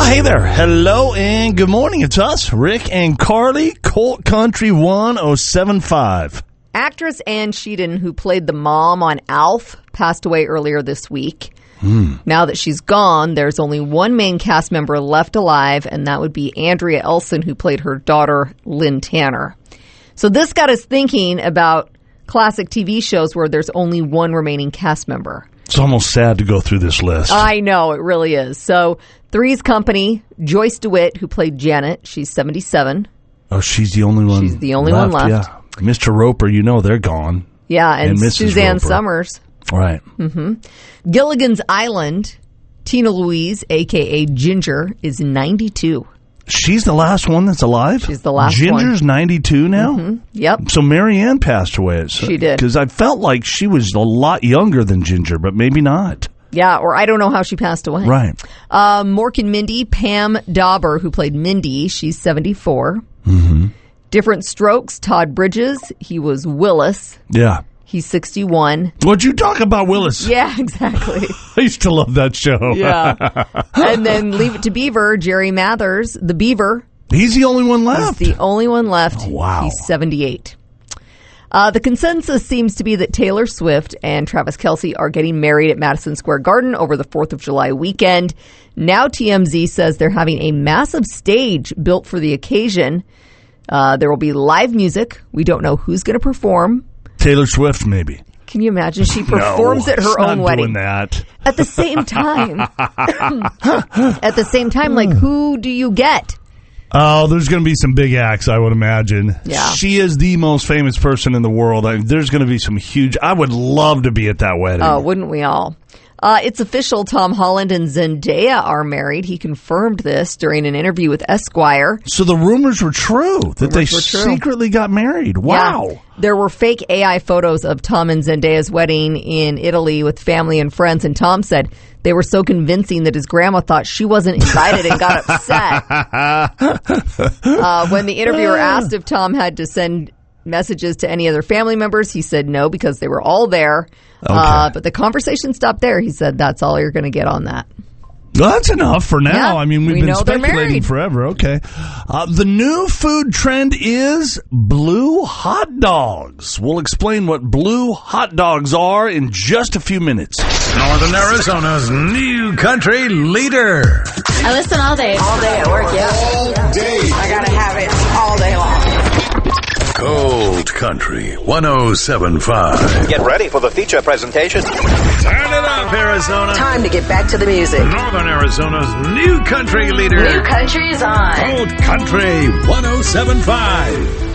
Oh, hey there. Hello and good morning. It's us, Rick and Carly, Colt Country 1075. Actress Ann Sheehan, who played the mom on Alf, passed away earlier this week. Now that she's gone, there's only one main cast member left alive, and that would be Andrea Elson, who played her daughter, Lynn Tanner. So this got us thinking about classic TV shows where there's only one remaining cast member. It's almost sad to go through this list. I know, it really is. So Three's Company, Joyce DeWitt, who played Janet, she's 77. Oh, she's the only one She's the only one left. Yeah. Mr. Roper, they're gone. Yeah, and Mrs. Suzanne Roper. Summers. Right. Gilligan's Island, Tina Louise, a.k.a. Ginger, is 92. She's the last one that's alive? She's the last Ginger's 92 now? Yep. So Marianne passed away. She did. Because I felt like she was a lot younger than Ginger, but maybe not. Yeah, or I don't know how she passed away. Right. Mork and Mindy, Pam Dauber, who played Mindy, she's 74. Different Strokes, Todd Bridges, he was Willis. Yeah. He's 61. What'd you talk about, Willis? Yeah, exactly. I used to love that show. Yeah. And then Leave It to Beaver, Jerry Mathers, the Beaver. He's the only one left. He's the only one left. Oh, wow. He's 78. The consensus seems to be that Taylor Swift and Travis Kelce are getting married at Madison Square Garden over the 4th of July weekend. Now TMZ says they're having a massive stage built for the occasion. There will be live music. We don't know who's going to perform. Taylor Swift, maybe. Can you imagine? She performs at her own wedding. Doing that. At the same time, like, who do you get? Oh, there's going to be some big acts, I would imagine. Yeah. She is the most famous person in the world. There's going to be some huge... I would love to be at that wedding. Oh, wouldn't we all? It's official. Tom Holland and Zendaya are married. He confirmed this during an interview with Esquire. So the rumors were true that they secretly got married. Wow. Yeah. There were fake AI photos of Tom and Zendaya's wedding in Italy with family and friends, and Tom said they were so convincing that his grandma thought she wasn't invited and got upset. When the interviewer asked if Tom had to send messages to any other family members, he said no, because they were all there. Okay. But the conversation stopped there. He said that's all you're going to get on that. Well, that's enough for now. Yeah, I mean, we've we been know they're speculating married. forever. Okay. The new food trend is blue hot dogs. We'll explain what blue hot dogs are in just a few minutes. Northern Arizona's new country leader. I listen all day. All day at work, yeah. All day. I gotta have it all day long. Cold Country 1075. Get ready for the feature presentation. Turn it up, Arizona. Time to get back to the music. Northern Arizona's new country leader. New country is on. Cold Country 1075.